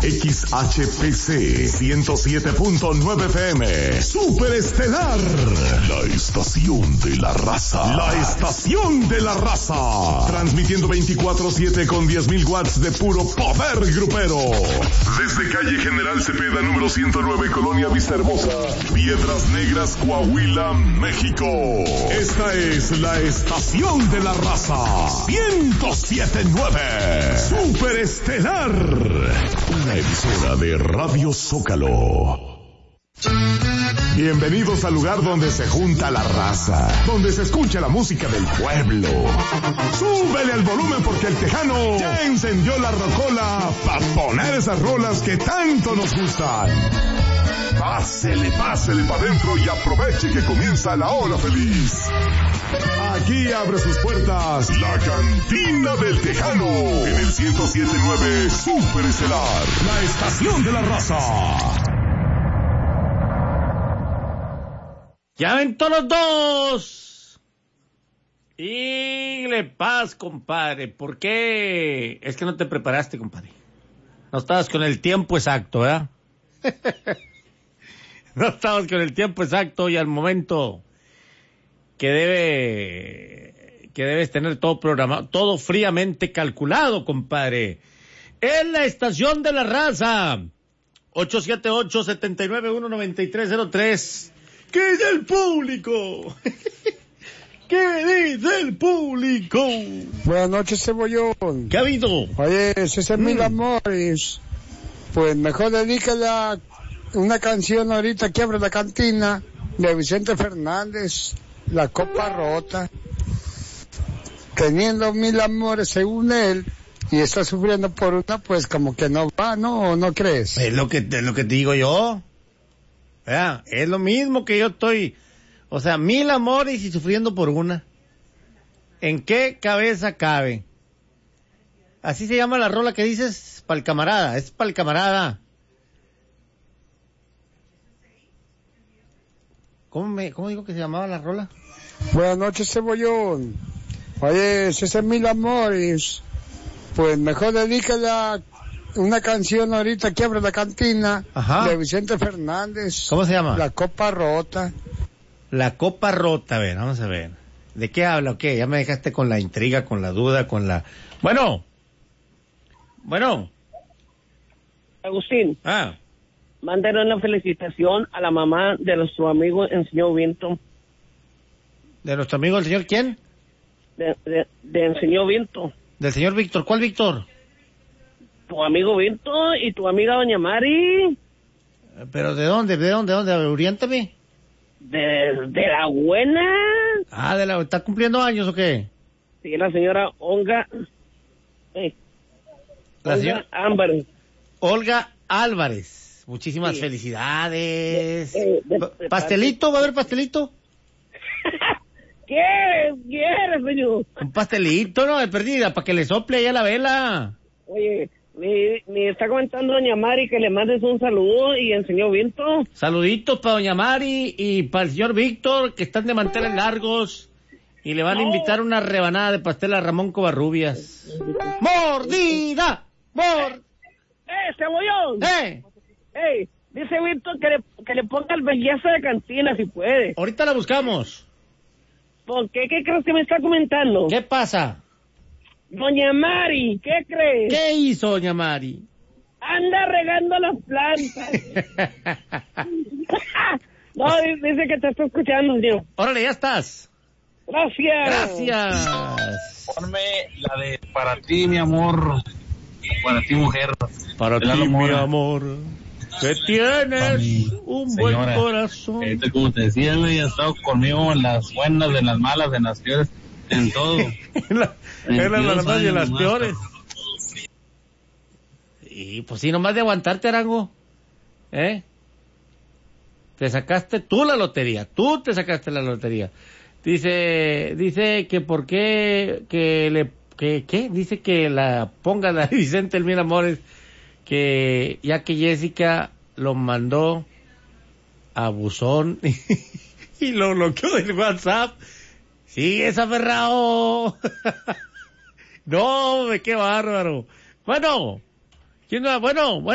XHPC 107.9 FM. Superestelar. La estación de la raza. La estación de la raza. Transmitiendo 24/7 con 10.000 watts de puro poder grupero. Desde calle General Cepeda, número 109, Colonia Vista Hermosa, Piedras Negras, Coahuila, México. Esta es la estación de la raza. 107.9. Superestelar. Una emisora de Radio Zócalo. Bienvenidos al lugar donde se junta la raza, donde se escucha la música del pueblo. Súbele al volumen porque el tejano ya encendió la rocola para poner esas rolas que tanto nos gustan. Pásele para adentro y aproveche que comienza la hora feliz. Aquí abre sus puertas la Cantina del Tejano en el 107.9 Superestelar, la estación de la raza. ¡Ya ven todos los dos! Y le paz, compadre. ¿Por qué? Es que no te preparaste, compadre. No estabas con el tiempo exacto, ¿verdad? No estabas con el tiempo exacto y al momento que debes tener todo programado, todo fríamente calculado, compadre. En la estación de la raza. 878-791-9303. ¿Qué dice el público? ¿Qué dice el público? Buenas noches, Cebollón. ¿Qué ha habido? Oye, ese es Mil Amores. Pues mejor dedícala una canción ahorita que abre la cantina de Vicente Fernández, La Copa Rota. Teniendo 1000 amores según él y está sufriendo por una, pues como que no va, ¿no? ¿O no crees? Es lo que te digo yo. ¿Verdad? Es lo mismo que yo estoy, o sea, 1000 amores y sufriendo por una. ¿En qué cabeza cabe? Así se llama la rola que dices, pa'l camarada, es pa'l camarada. ¿Cómo digo que se llamaba la rola? Buenas noches, Cebollón. Oye, ese es Mil Amores. Pues mejor dedícala una canción ahorita que abre la cantina. Ajá. De Vicente Fernández. ¿Cómo se llama? La Copa Rota. La Copa Rota, a ver, vamos a ver. ¿De qué habla o qué? Ya me dejaste con la intriga, con la duda, con la... Bueno. Agustín. Mándale una felicitación a la mamá de nuestro amigo el señor Viento. ¿De nuestro amigo el señor quién? Del señor Viento. ¿Del señor Víctor? ¿Cuál Víctor? Tu amigo Viento y tu amiga doña Mari. ¿Pero de dónde? A ver, oriéntame. De la buena. ¿Está cumpliendo años o qué? Sí, la señora Olga. La señora Olga Álvarez. Muchísimas felicidades. ¿Pastelito? ¿Va a haber pastelito? ¿Qué quieres, señor? Un pastelito, ¿no? De perdida, para que le sople ahí a la vela. Oye, me está comentando doña Mari que le mandes un saludo y el señor Viento. Saluditos para doña Mari y para el señor Víctor, que están de manteles largos y le van a invitar una rebanada de pastel a Ramón Covarrubias. ¡Mordida! ¡Cebollón! Dice Víctor que le ponga el belleza de cantina si puede. Ahorita la buscamos. ¿Por qué? ¿Qué crees que me está comentando? ¿Qué pasa? Doña Mari, ¿qué crees? ¿Qué hizo doña Mari? Anda regando las plantas. No, dice que te está escuchando, señor. Órale, ya estás. Gracias. Ponme la de Para ti, mi amor. Para ti, mujer. Para ti, mi amor. Que tienes un buen corazón. Como te decía, güey, has estado conmigo en las buenas, en las malas, en las peores, en todo. en las malas y en las peores. Y pues sí, nomás de aguantarte, Arango. Te sacaste tú la lotería. Tú te sacaste la lotería. Dice que por qué, dice que la ponga la Vicente el Mil Amores, que ya que Jessica lo mandó a buzón y lo bloqueó del WhatsApp. Sí, es aferrado. No, qué bárbaro. Bueno, ¿quién no? Bueno.